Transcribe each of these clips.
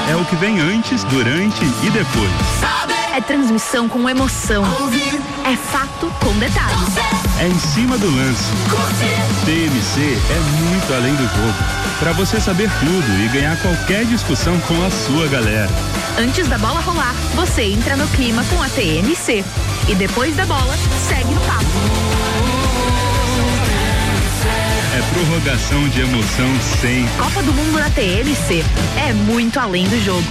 É o que vem antes, durante e depois. É transmissão com emoção. É fato com detalhes. É em cima do lance. TMC é muito além do jogo. Para você saber tudo e ganhar qualquer discussão com a sua galera. Antes da bola rolar, você entra no clima com a TMC. E depois da bola, segue no papo. É prorrogação de emoção sem. Copa do Mundo na TMC. É muito além do jogo.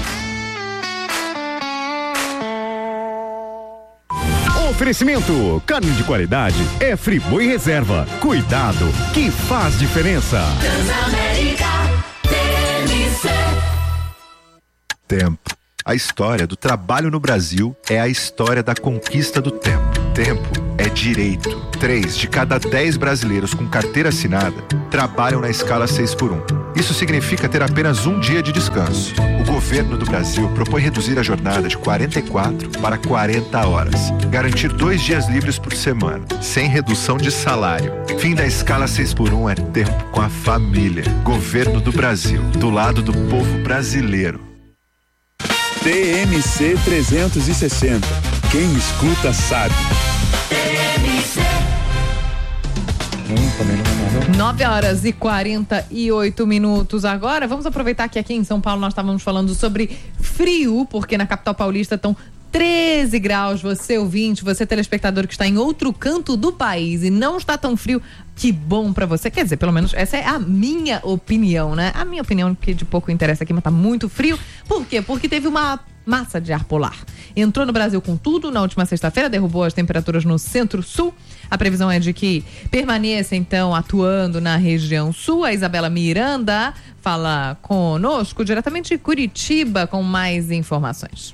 Oferecimento, carne de qualidade é Friboi Reserva. Cuidado, que faz diferença. Transamérica, TMC. Tempo. A história do trabalho no Brasil é a história da conquista do tempo. Tempo é direito. 3 de cada 10 brasileiros com carteira assinada trabalham na escala 6x1. Isso significa ter apenas um dia de descanso. O governo do Brasil propõe reduzir a jornada de 44 para 40 horas. Garantir 2 dias livres por semana, sem redução de salário. Fim da escala 6x1 é tempo com a família. Governo do Brasil, do lado do povo brasileiro. TMC 360. Quem escuta sabe. 9h48 agora. Vamos aproveitar que aqui em São Paulo nós estávamos falando sobre frio, porque na capital paulista estão 13 graus. Você ouvinte, você telespectador que está em outro canto do país e não está tão frio, que bom pra você. Quer dizer, pelo menos essa é a minha opinião, né? A minha opinião, que de pouco interessa aqui, mas tá muito frio. Por quê? Porque teve uma massa de ar polar. Entrou no Brasil com tudo na última sexta-feira, derrubou as temperaturas no centro-sul. A previsão é de que permaneça, então, atuando na região sul. A Isabela Miranda fala conosco diretamente de Curitiba com mais informações.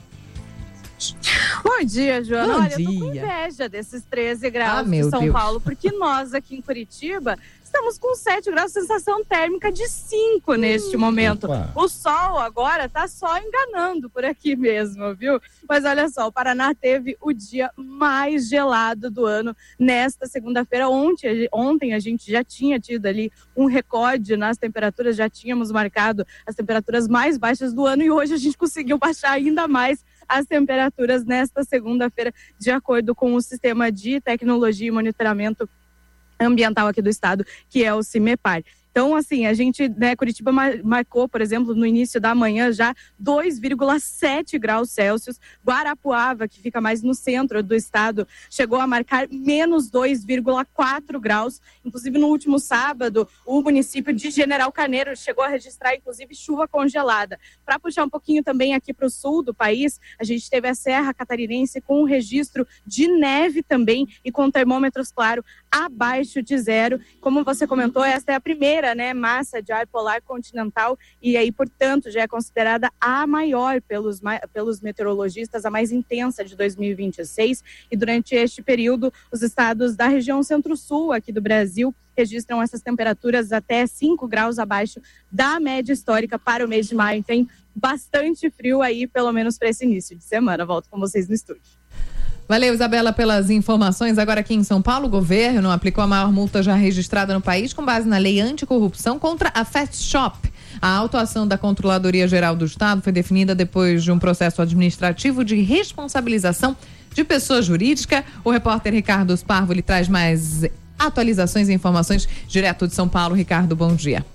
Bom dia, Joana. Bom Olha, dia. eu tô com inveja desses 13 graus de meu São Deus. Paulo, porque nós aqui em Curitiba estamos com 7 graus, sensação térmica de 5 neste momento. Opa. O sol agora tá só enganando por aqui mesmo, viu? Mas olha só, o Paraná teve o dia mais gelado do ano nesta segunda-feira. Ontem a gente já tinha tido ali um recorde nas temperaturas, já tínhamos marcado as temperaturas mais baixas do ano e hoje a gente conseguiu baixar ainda mais as temperaturas nesta segunda-feira, de acordo com o Sistema de Tecnologia e Monitoramento Ambiental aqui do estado, que é o CIMEPAR. Então, assim, a gente, né, Curitiba marcou, por exemplo, no início da manhã já 2,7 graus Celsius. Guarapuava, que fica mais no centro do estado, chegou a marcar menos 2,4 graus. Inclusive, no último sábado, o município de General Carneiro chegou a registrar, inclusive, chuva congelada. Para puxar um pouquinho também aqui para o sul do país, a gente teve a Serra Catarinense com um registro de neve também e com termômetros, claro, abaixo de zero. Como você comentou, esta é a primeira, né, massa de ar polar continental e aí, portanto, já é considerada a maior pelos meteorologistas, a mais intensa de 2026. E durante este período, os estados da região centro-sul aqui do Brasil registram essas temperaturas até 5 graus abaixo da média histórica para o mês de maio. Tem bastante frio aí, pelo menos para esse início de semana. Volto com vocês no estúdio. Valeu, Isabela, pelas informações. Agora aqui em São Paulo, o governo aplicou a maior multa já registrada no país com base na lei anticorrupção contra a Fast Shop. A autuação da Controladoria Geral do Estado foi definida depois de um processo administrativo de responsabilização de pessoa jurídica. O repórter Ricardo Sparvo, ele traz mais atualizações e informações direto de São Paulo. Ricardo, bom dia.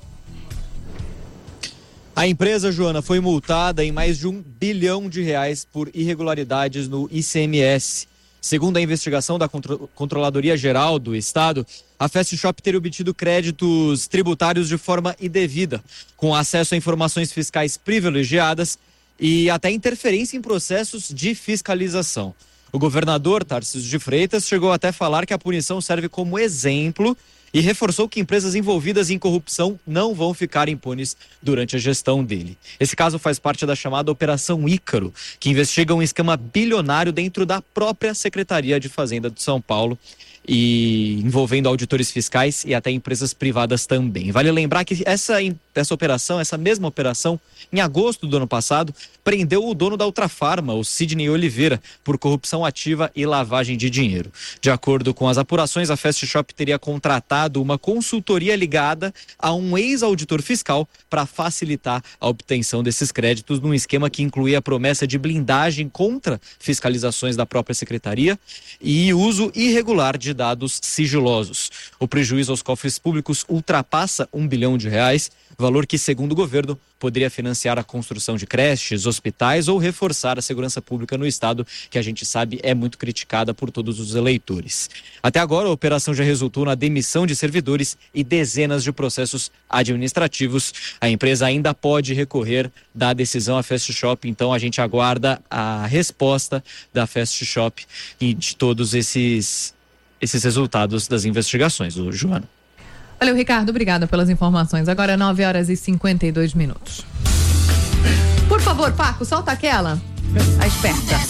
A empresa, Joana, foi multada em mais de R$1 bilhão por irregularidades no ICMS. Segundo a investigação da Controladoria Geral do Estado, a Fast Shop teria obtido créditos tributários de forma indevida, com acesso a informações fiscais privilegiadas e até interferência em processos de fiscalização. O governador Tarcísio de Freitas chegou até a falar que a punição serve como exemplo e reforçou que empresas envolvidas em corrupção não vão ficar impunes durante a gestão dele. Esse caso faz parte da chamada Operação Ícaro, que investiga um esquema bilionário dentro da própria Secretaria de Fazenda de São Paulo e envolvendo auditores fiscais e até empresas privadas também. Vale lembrar que essa dessa operação, essa mesma operação, em agosto do ano passado, prendeu o dono da Ultrafarma, o Sidney Oliveira, por corrupção ativa e lavagem de dinheiro. De acordo com as apurações, a Fast Shop teria contratado uma consultoria ligada a um ex-auditor fiscal para facilitar a obtenção desses créditos num esquema que incluía a promessa de blindagem contra fiscalizações da própria secretaria e uso irregular de dados sigilosos. O prejuízo aos cofres públicos ultrapassa R$1 bilhão, valor que, segundo o governo, poderia financiar a construção de creches, hospitais ou reforçar a segurança pública no estado, que a gente sabe é muito criticada por todos os eleitores. Até agora, a operação já resultou na demissão de servidores e dezenas de processos administrativos. A empresa ainda pode recorrer da decisão à Fast Shop, então a gente aguarda a resposta da Fast Shop e de todos esses resultados das investigações, Joana. Valeu, Ricardo. Obrigada pelas informações. Agora 9h52. Por favor, Paco, solta aquela. A esperta.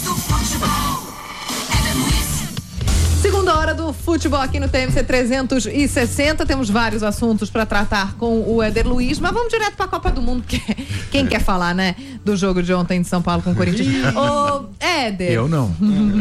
Segunda hora do futebol aqui no TMC 360. Temos vários assuntos para tratar com o Éder Luiz, mas vamos direto para a Copa do Mundo, porque quem quer falar, né, do jogo de ontem de São Paulo com o Corinthians? Ô, Éder. Eu não.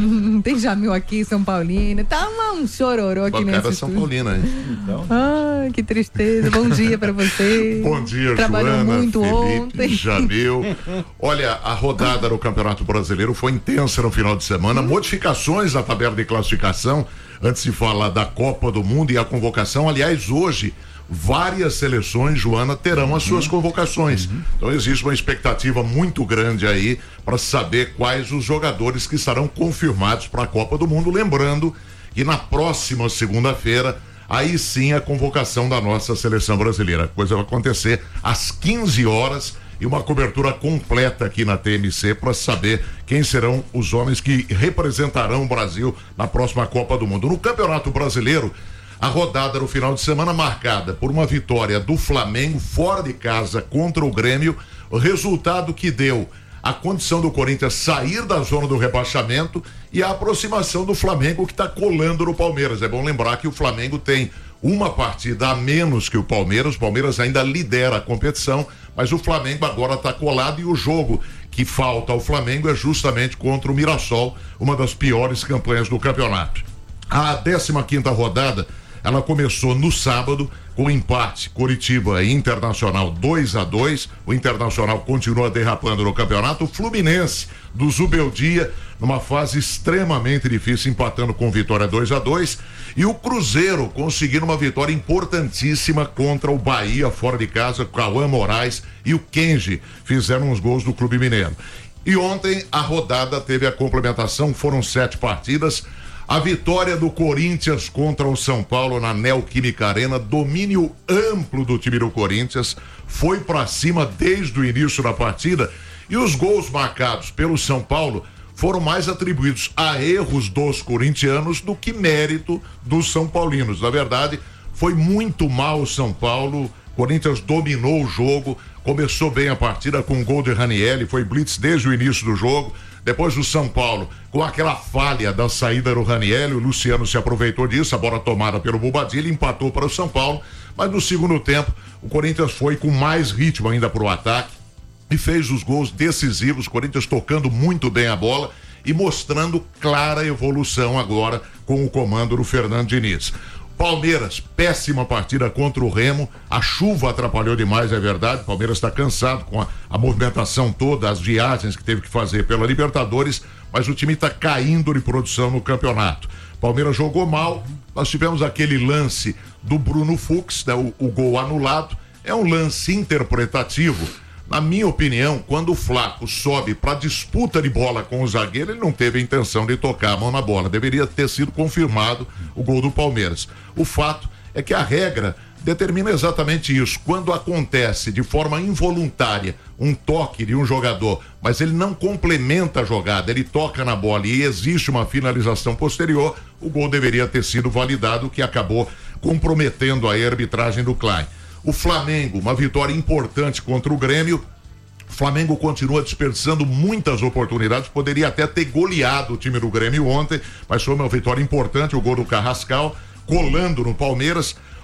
Tem Jamil aqui, São Paulino. Tá um chororô aqui nesse São Paulina, hein? Então. Ai, que tristeza. Bom dia para você. Bom dia, Trabalhou Joana, muito Felipe, ontem. Jamil. Olha, a rodada no Campeonato Brasileiro foi intensa no final de semana. Modificações na tabela de classificação. Antes de falar da Copa do Mundo e a convocação, aliás, hoje várias seleções, Joana, terão as suas convocações. Então existe uma expectativa muito grande aí para saber quais os jogadores que estarão confirmados para a Copa do Mundo. Lembrando que na próxima segunda-feira, aí sim a convocação da nossa seleção brasileira. A coisa vai acontecer às 15 horas e uma cobertura completa aqui na TMC para saber quem serão os homens que representarão o Brasil na próxima Copa do Mundo. No Campeonato Brasileiro, a rodada no final de semana marcada por uma vitória do Flamengo fora de casa contra o Grêmio, o resultado que deu a condição do Corinthians sair da zona do rebaixamento e a aproximação do Flamengo, que está colando no Palmeiras. É bom lembrar que o Flamengo tem uma partida a menos que o Palmeiras ainda lidera a competição, mas o Flamengo agora está colado e o jogo que falta ao Flamengo é justamente contra o Mirassol, uma das piores campanhas do campeonato. A 15ª rodada, ela começou no sábado com o empate Coritiba e Internacional 2-2. O Internacional continua derrapando no campeonato. O Fluminense do Zubeldia numa fase extremamente difícil, empatando com vitória 2-2, e o Cruzeiro conseguindo uma vitória importantíssima contra o Bahia fora de casa. Cauã Moraes e o Kenji fizeram os gols do Clube Mineiro. E ontem a rodada teve a complementação, foram 7 partidas. A vitória do Corinthians contra o São Paulo na Neoquímica Arena, domínio amplo do time do Corinthians, foi para cima desde o início da partida, e os gols marcados pelo São Paulo foram mais atribuídos a erros dos corintianos do que mérito dos são paulinos. Na verdade, foi muito mal o São Paulo. O Corinthians dominou o jogo, começou bem a partida com um gol de Ranieri, foi blitz desde o início do jogo. Depois o São Paulo, com aquela falha da saída do Ranieri, o Luciano se aproveitou disso, a bola tomada pelo Bobadilha, empatou para o São Paulo, mas no segundo tempo o Corinthians foi com mais ritmo ainda para o ataque e fez os gols decisivos. O Corinthians tocando muito bem a bola e mostrando clara evolução agora com o comando do Fernando Diniz. Palmeiras, péssima partida contra o Remo, a chuva atrapalhou demais, é verdade. Palmeiras está cansado com a movimentação toda, as viagens que teve que fazer pela Libertadores, mas o time está caindo de produção no campeonato. Palmeiras jogou mal, nós tivemos aquele lance do Bruno Fux, né, o gol anulado, é um lance interpretativo. Na minha opinião, quando o Flaco sobe para disputa de bola com o zagueiro, ele não teve a intenção de tocar a mão na bola. Deveria ter sido confirmado o gol do Palmeiras. O fato é que a regra determina exatamente isso. Quando acontece de forma involuntária um toque de um jogador, mas ele não complementa a jogada, ele toca na bola e existe uma finalização posterior, o gol deveria ter sido validado, o que acabou comprometendo a arbitragem do Klein. O Flamengo, uma vitória importante contra o Grêmio. O Flamengo continua desperdiçando muitas oportunidades, poderia até ter goleado o time do Grêmio ontem, mas foi uma vitória importante, o gol do Carrascal, colando no Palmeiras.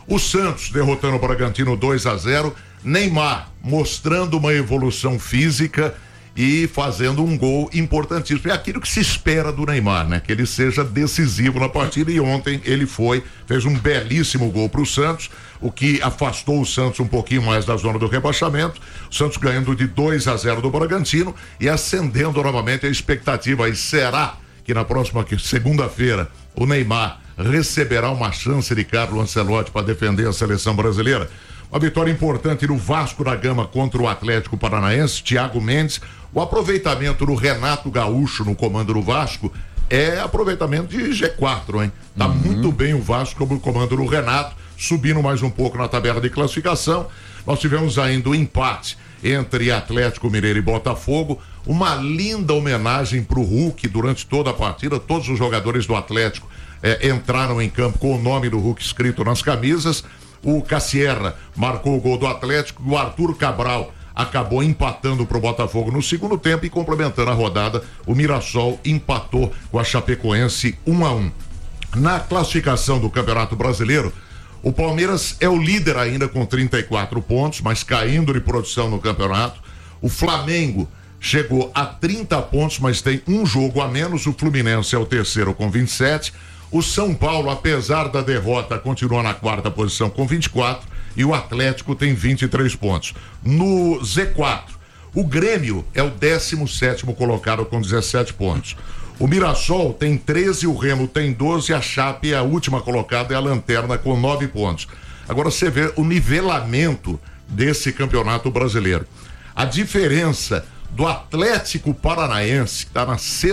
O Santos derrotando o Bragantino 2-0. Neymar mostrando uma evolução física e fazendo um gol importantíssimo. É aquilo que se espera do Neymar, né? Que ele seja decisivo na partida, e ontem ele fez um belíssimo gol para o Santos, o que afastou o Santos um pouquinho mais da zona do rebaixamento. O Santos ganhando de 2-0 do Bragantino e acendendo novamente a expectativa. E será que na próxima segunda-feira o Neymar receberá uma chance de Carlo Ancelotti para defender a seleção brasileira? Uma vitória importante no Vasco da Gama contra o Atlético Paranaense, Thiago Mendes. O aproveitamento do Renato Gaúcho no comando do Vasco é aproveitamento de G4, hein? Tá muito bem o Vasco como comando do Renato, subindo mais um pouco na tabela de classificação. Nós tivemos ainda o empate entre Atlético Mineiro e Botafogo, uma linda homenagem pro Hulk durante toda a partida. Todos os jogadores do Atlético entraram em campo com o nome do Hulk escrito nas camisas. O Cassierra marcou o gol do Atlético, o Arthur Cabral acabou empatando para o Botafogo no segundo tempo, e complementando a rodada, o Mirassol empatou com a Chapecoense 1-1. Na classificação do Campeonato Brasileiro, o Palmeiras é o líder ainda com 34 pontos, mas caindo de produção no campeonato. O Flamengo chegou a 30 pontos, mas tem um jogo a menos. O Fluminense é o terceiro com 27. O São Paulo, apesar da derrota, continua na quarta posição com 24, e o Atlético tem 23 pontos. No Z4, o Grêmio é o 17º colocado com 17 pontos. O Mirassol tem 13, o Remo tem 12, a Chape, a última colocada, é a lanterna com 9 pontos. Agora você vê o nivelamento desse campeonato brasileiro. A diferença do Atlético Paranaense, que está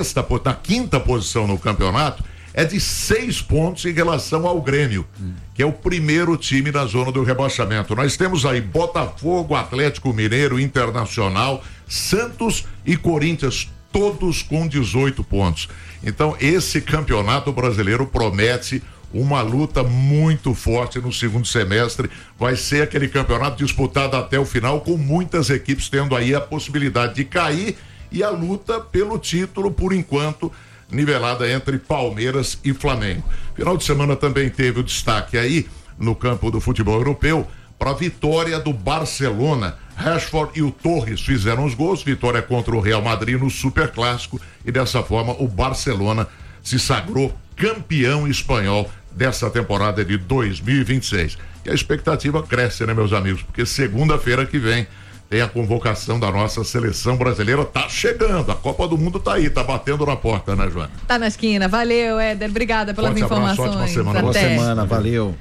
na quinta posição no campeonato, é de 6 pontos em relação ao Grêmio, que é o primeiro time da zona do rebaixamento. Nós temos aí Botafogo, Atlético Mineiro, Internacional, Santos e Corinthians, todos com 18 pontos. Então, esse campeonato brasileiro promete uma luta muito forte no segundo semestre. Vai ser aquele campeonato disputado até o final, com muitas equipes tendo aí a possibilidade de cair, e a luta pelo título, por enquanto, nivelada entre Palmeiras e Flamengo. Final de semana também teve o destaque aí no campo do futebol europeu para a vitória do Barcelona. Rashford e o Torres fizeram os gols, vitória contra o Real Madrid no Superclássico, e dessa forma o Barcelona se sagrou campeão espanhol dessa temporada de 2026. E a expectativa cresce, né, meus amigos? Porque segunda-feira que vem tem a convocação da nossa seleção brasileira. Tá chegando, a Copa do Mundo tá aí, tá batendo na porta, né, Joana? Tá na esquina. Valeu, Éder, obrigada pelas informações. Ótima semana. Boa semana, valeu.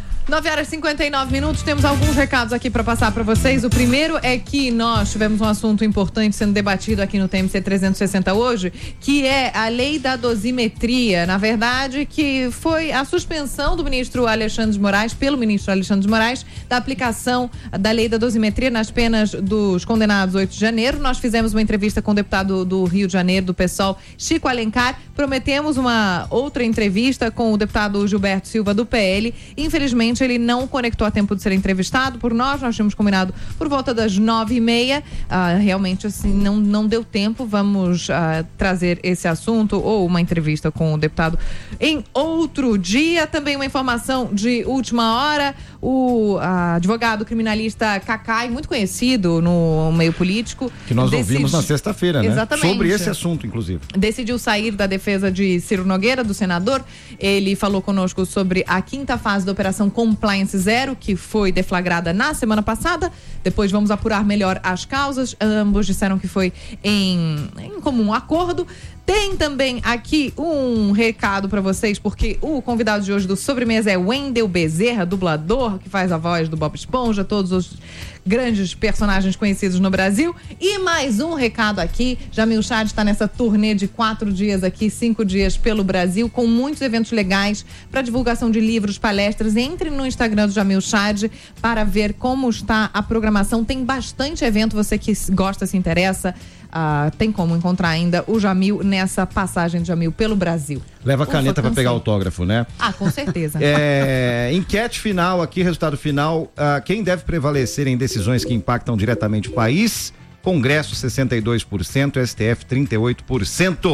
9h59, temos alguns recados aqui para passar para vocês. O primeiro é que nós tivemos um assunto importante sendo debatido aqui no TMC 360 hoje, que é a lei da dosimetria. Na verdade, que foi a suspensão do ministro Alexandre de Moraes, pelo ministro Alexandre de Moraes, da aplicação da lei da dosimetria nas penas dos condenados 8 de janeiro. Nós fizemos uma entrevista com o deputado do Rio de Janeiro, do PSOL, Chico Alencar. Prometemos uma outra entrevista com o deputado Gilberto Silva, do PL. Infelizmente, ele não conectou a tempo de ser entrevistado por nós tínhamos combinado por volta das 9h30, realmente assim não deu tempo. Vamos trazer esse assunto ou uma entrevista com o deputado em outro dia. Também uma informação de última hora: o advogado criminalista Cacai, muito conhecido no meio político, que nós ouvimos na sexta-feira, né? Exatamente. Sobre esse assunto, inclusive. Decidiu sair da defesa de Ciro Nogueira, do senador. Ele falou conosco sobre a quinta fase da Operação Compliance Zero, que foi deflagrada na semana passada. Depois vamos apurar melhor as causas. Ambos disseram que foi em comum acordo. Tem também aqui um recado para vocês, porque o convidado de hoje do Sobremesa é Wendel Bezerra, dublador, que faz a voz do Bob Esponja, todos os grandes personagens conhecidos no Brasil. E mais um recado aqui: Jamil Chad está nessa turnê de 4 dias aqui, 5 dias pelo Brasil, com muitos eventos legais para divulgação de livros, palestras. Entre no Instagram do Jamil Chad para ver como está a programação. Tem bastante evento, você que gosta, se interessa, tem como encontrar ainda o Jamil nessa passagem de Jamil pelo Brasil. Leva a caneta para pegar autógrafo, né? Com certeza. Enquete final aqui, resultado final: quem deve prevalecer em decisões que impactam diretamente o país? Congresso 62%, STF 38%.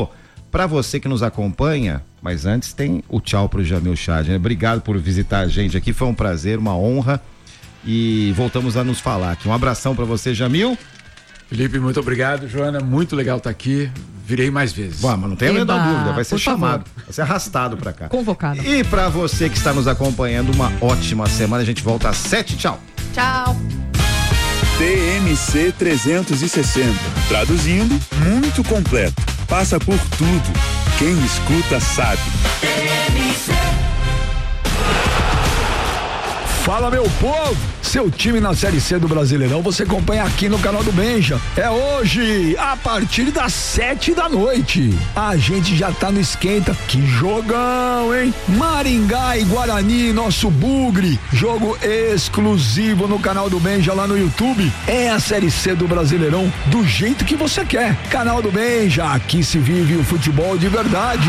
Pra você que nos acompanha, mas antes tem o tchau pro Jamil Chad, né? Obrigado por visitar a gente aqui, foi um prazer, uma honra e voltamos a nos falar aqui. Um abração pra você, Jamil. Felipe, muito obrigado. Joana, muito legal estar aqui. Virei mais vezes. Mas não tem a menor dúvida, vai ser chamado, vai ser arrastado pra cá. Convocado. E pra você que está nos acompanhando, uma ótima semana. A gente volta às 7. Tchau. Tchau. TMC 360. Traduzindo, muito completo. Passa por tudo. Quem escuta sabe. Fala, meu povo! Seu time na Série C do Brasileirão você acompanha aqui no canal do Benja. É hoje, a partir das 7 da noite. A gente já tá no esquenta. Que jogão, hein? Maringá e Guarani, nosso bugre. Jogo exclusivo no canal do Benja lá no YouTube. É a Série C do Brasileirão do jeito que você quer. Canal do Benja, aqui se vive o futebol de verdade.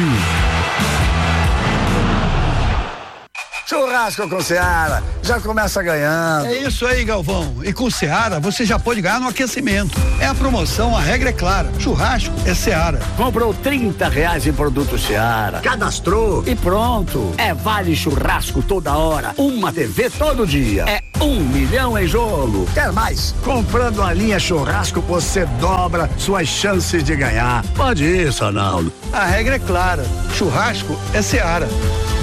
Churrasco com Seara, já começa ganhando. É isso aí, Galvão. E com Seara, você já pode ganhar no aquecimento. É a promoção, a regra é clara. Churrasco é Seara. Comprou R$30 em produto Seara, cadastrou e pronto. É vale churrasco toda hora, uma TV todo dia. É 1 milhão em jogo. Quer mais? Comprando a linha churrasco, você dobra suas chances de ganhar. Pode ir, Sonaldo. A regra é clara. Churrasco é Seara.